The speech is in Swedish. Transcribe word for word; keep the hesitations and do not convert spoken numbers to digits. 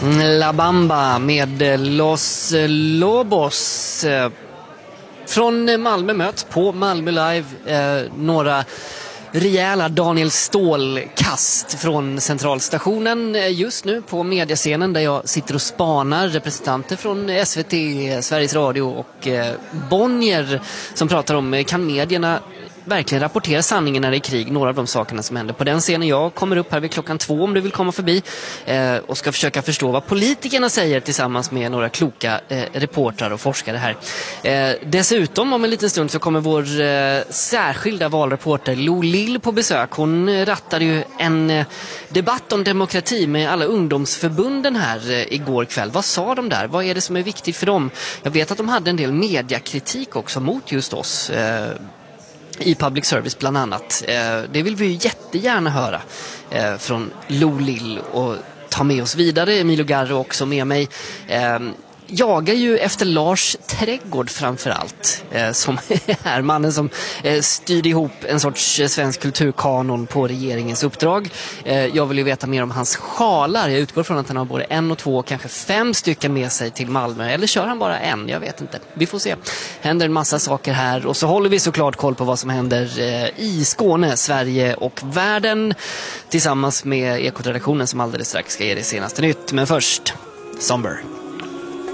La Bamba med Los Lobos. Från Malmö möts på Malmö Live. Eh, några rejäla Daniel Ståhl-kast från centralstationen just nu på mediascenen där jag sitter och spanar representanter från S V T, Sveriges Radio och eh, Bonnier som pratar om kan medierna verkligen rapportera sanningen när det är krig, några av de sakerna som händer. På den scenen jag kommer upp här vid klockan två om du vill komma förbi eh, och ska försöka förstå vad politikerna säger tillsammans med några kloka eh, reportrar och forskare här. Eh, dessutom om en liten stund så kommer vår eh, särskilda valreporter Lo Lill på besök. Hon eh, rattade ju en eh, debatt om demokrati med alla ungdomsförbunden här eh, igår kväll. Vad sa de där? Vad är det som är viktigt för dem? Jag vet att de hade en del mediakritik också mot just oss eh, i public service bland annat. Det vill vi ju jättegärna höra från Lo Lill och ta med oss vidare. Emilio Garro också med mig. Jagar ju efter Lars Trädgård framförallt, eh, som är mannen som eh, styrde ihop en sorts svensk kulturkanon på regeringens uppdrag. Eh, jag vill ju veta mer om hans sjalar. Jag utgår från att han har både en och två, kanske fem stycken med sig till Malmö. Eller kör han bara en? Jag vet inte. Vi får se. Händer en massa saker här och så håller vi såklart koll på vad som händer eh, i Skåne, Sverige och världen tillsammans med Ekotradiktionen som alldeles strax ska ge det senaste nytt. Men först, Somber.